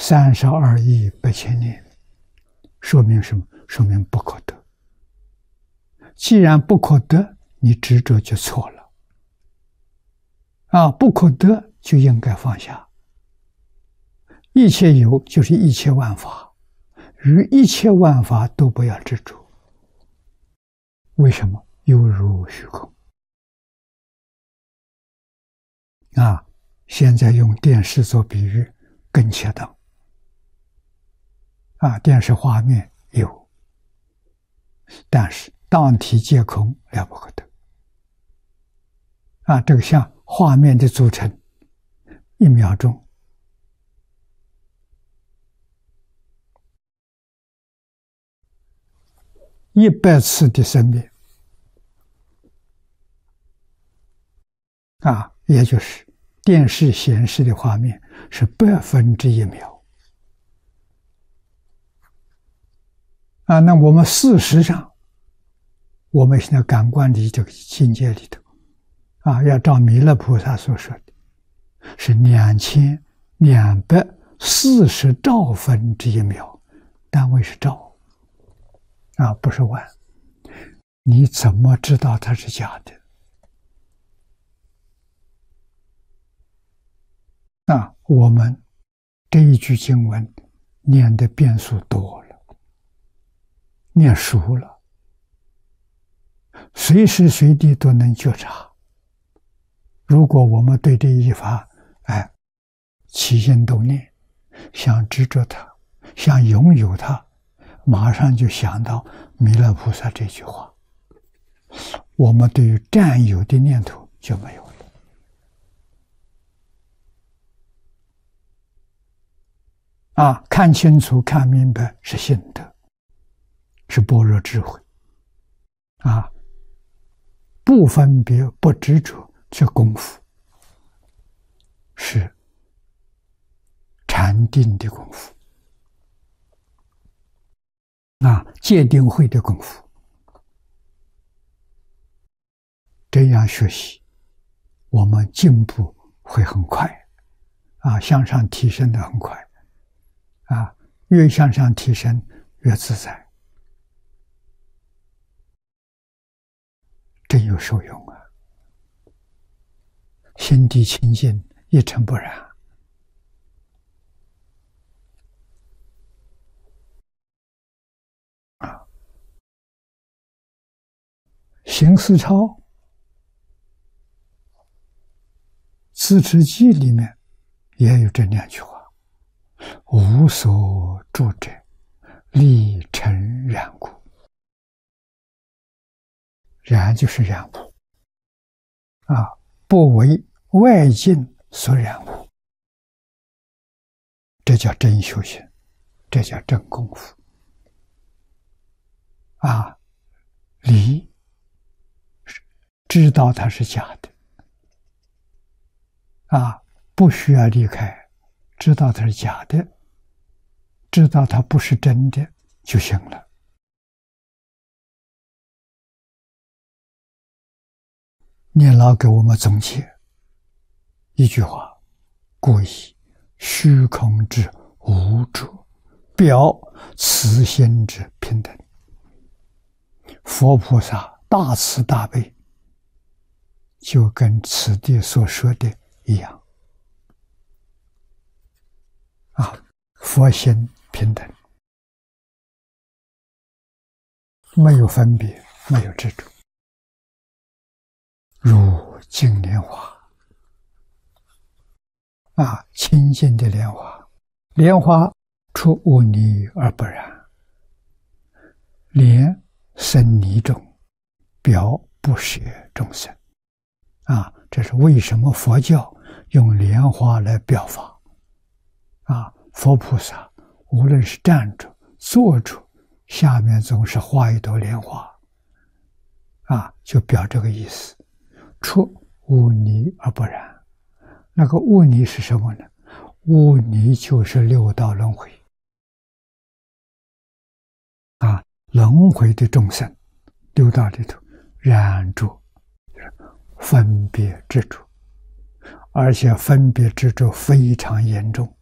32亿8千年，说明什么？说明不可得。既然不可得，你执着就错了。不可得就应该放下。一切有就是一切万法，与一切万法都不要执着。为什么？犹如虚空。现在用电视做比喻更恰当。电视画面有，但是当体皆空，了不可得。这个像画面的组成，1秒钟100次的生灭，也就是电视显示的画面是1/100秒。那我们事实上，我们现在感官的这个境界里头，要照弥勒菩萨所说的，是2240兆分之1秒，单位是兆，不是万。你怎么知道它是假的？我们这一句经文念的遍数多了，念熟了，随时随地都能觉察。如果我们对这一法起心动念，想执着它，想拥有它，马上就想到弥勒菩萨这句话，我们对于占有的念头就没有了。看清楚看明白是心得，是般若智慧。不分别不执着，这功夫是禅定的功夫，戒定慧的功夫。这样学习，我们进步会很快，向上提升的很快，越向上提升越自在，真有受用啊！心地清净，一尘不染。行思超自持记里面也有这2句话：无所住者，立尘染故。染就是染污，不为外境所染污，这叫真修行，这叫真功夫。离，知道它是假的，不需要离开，知道它是假的，知道它不是真的就行了。念老给我们总结一句话：故以虚空之无着，表慈心之平等。佛菩萨大慈大悲，就跟此地所说的一样，佛心平等，没有分别，没有执着。如净莲花，清净的莲花，莲花出污泥而不染，莲生泥中，表不舍众生。这是为什么佛教用莲花来表法。佛菩萨无论是站着坐着，下面总是画一朵莲花，就表这个意思。出污泥而不染，那个污泥是什么呢？污泥就是六道轮回，轮回的众生，六道里头染着分别执着，而且分别执着非常严重，